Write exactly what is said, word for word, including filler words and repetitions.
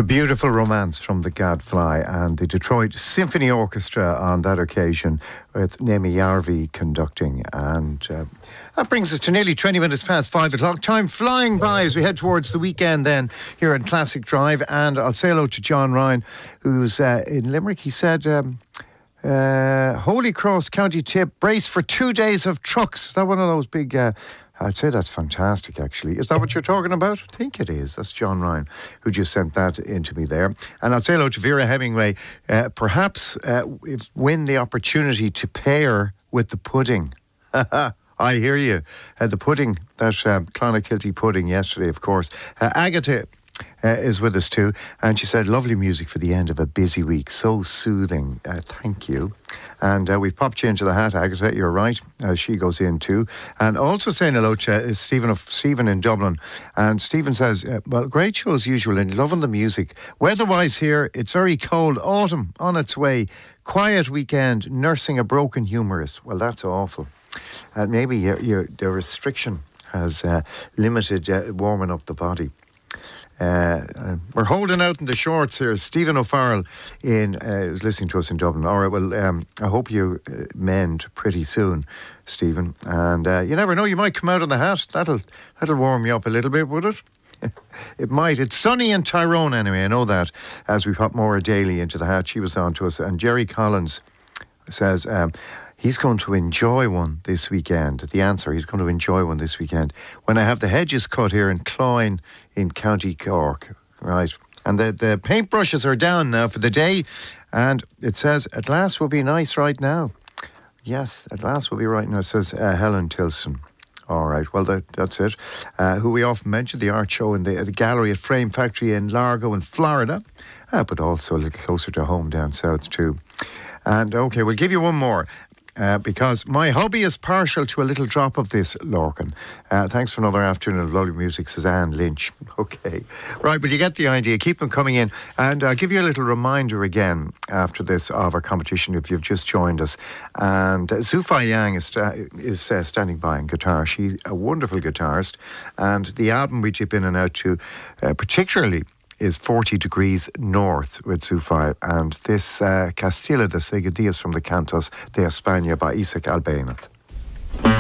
The beautiful romance from the Gadfly and the Detroit Symphony Orchestra on that occasion, with Naomi Yarvi conducting. And uh, that brings us to nearly twenty minutes past five o'clock. Time flying by as we head towards the weekend then here at Classic Drive. And I'll say hello to John Ryan, who's uh, in Limerick. He said, um, uh, Holy Cross County Tip, brace for two days of trucks. Is that one of those big... Uh, I'd say that's fantastic, actually. Is that what you're talking about? I think it is. That's John Ryan, who just sent that into me there. And I'll say hello to Vera Hemingway. Uh, perhaps uh, if win the opportunity to pair with the pudding. I hear you. Uh, the pudding, that um, Clonakilty pudding yesterday, of course. Uh, Agatha uh, is with us too. And she said, lovely music for the end of a busy week. So soothing. Uh, thank you. And uh, we've popped you into the hat, Agatha. You're right. Uh, she goes in too. And also saying hello to uh, Stephen, of, Stephen in Dublin. And Stephen says, uh, well, great show as usual and loving the music. Weather-wise here, it's very cold. Autumn on its way. Quiet weekend, nursing a broken humourist. Well, that's awful. Uh, maybe your, your, the restriction has uh, limited uh, warming up the body. Uh, uh, we're holding out in the shorts here. Stephen O'Farrell in, uh, is listening to us in Dublin. All right, well, um, I hope you uh, mend pretty soon, Stephen. And uh, you never know, you might come out in the hat. That'll, that'll warm you up a little bit, would it? It might. It's sunny in Tyrone anyway, I know that. As we pop Maura Daly into the hat, she was on to us. And Jerry Collins says... Um, He's going to enjoy one this weekend. The answer, he's going to enjoy one this weekend. When I have the hedges cut here in Cloyne in County Cork. Right. And the, the paintbrushes are down now for the day. And it says, at last will be nice right now. Yes, at last will be right now, says uh, Helen Tilson. All right, well, that, that's it. Uh, who we often mention, the art show in the, the gallery at Frame Factory in Largo in Florida. Uh, but also a little closer to home down south too. And, okay, we'll give you one more. Uh, because my hobby is partial to a little drop of this, Lorcan. Uh, thanks for another afternoon of lovely music, Suzanne Lynch. Okay. Right, but you get the idea. Keep them coming in. And I'll give you a little reminder again after this of our competition if you've just joined us. And uh, Zufai Yang is, sta- is uh, standing by on guitar. She's a wonderful guitarist. And the album we dip in and out to, uh, particularly, is forty degrees north with Zufai, and this uh, Castilla de Seguidillas from the Cantos de España by Isaac Albéniz.